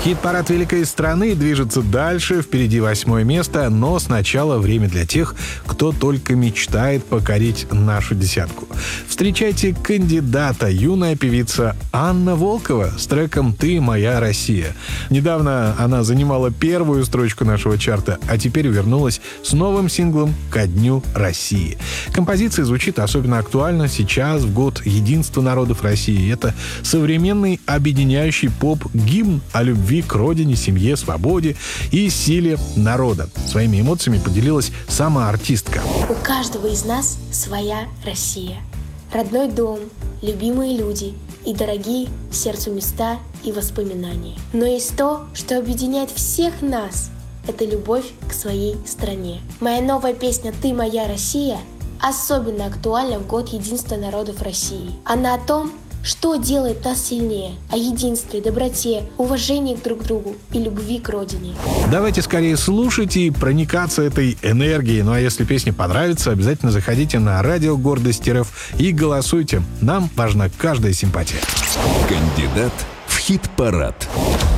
Хит-парад великой страны движется дальше, впереди 8-е место, но сначала время для тех, кто только мечтает покорить нашу десятку. Встречайте кандидата, юная певица Анна Волкова с треком «Ты моя Россия». Недавно она занимала первую строчку нашего чарта, а теперь вернулась с новым синглом «Ко дню России». Композиция звучит особенно актуально сейчас, в год единства народов России. Это современный объединяющий поп-гимн о любви к родине, семье, свободе и силе народа. Своими эмоциями поделилась сама артистка. У каждого из нас своя Россия. Родной дом, любимые люди и дорогие сердцу места и воспоминания. Но есть то, что объединяет всех нас. Это любовь к своей стране. Моя новая песня «Ты моя Россия» особенно актуальна в год единства народов России. Она о том, что делает нас сильнее, о единстве, доброте, уважении друг к другу и любви к родине. Давайте скорее слушать и проникаться этой энергией. Ну а если песня понравится, обязательно заходите на радио Гордость РФ и голосуйте. Нам важна каждая симпатия. Кандидат в хит-парад.